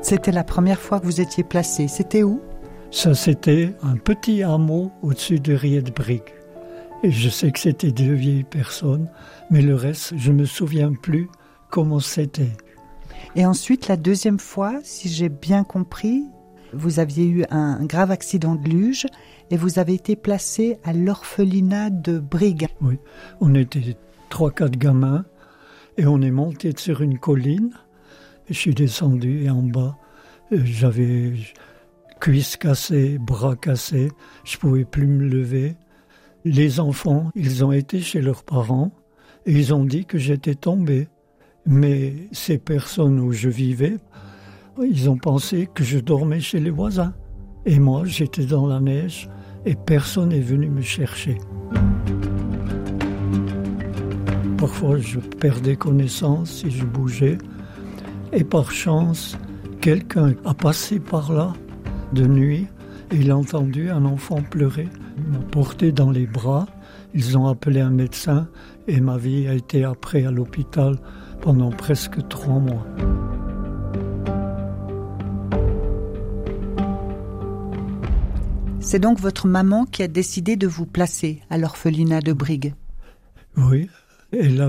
C'était la première fois que vous étiez placé. C'était où ? Ça, c'était un petit hameau au-dessus de Riedbrigg. Et je sais que c'était 2 vieilles personnes, mais le reste, je ne me souviens plus comment c'était. Et ensuite, la deuxième fois, si j'ai bien compris, vous aviez eu un grave accident de luge et vous avez été placé à l'orphelinat de Brigg. Oui, on était 3-4 gamins et on est monté sur une colline. Je suis descendu et en bas, j'avais cuisses cassées, bras cassés, je ne pouvais plus me lever. Les enfants, ils ont été chez leurs parents et ils ont dit que j'étais tombé. Mais ces personnes où je vivais, ils ont pensé que je dormais chez les voisins. Et moi, j'étais dans la neige et personne n'est venu me chercher. Parfois, je perdais connaissance si je bougeais. Et par chance, quelqu'un a passé par là de nuit et il a entendu un enfant pleurer. Ils m'ont porté dans les bras, ils ont appelé un médecin et ma vie a été après à l'hôpital pendant presque 3 mois. C'est donc votre maman qui a décidé de vous placer à l'orphelinat de Brigg. Oui, elle a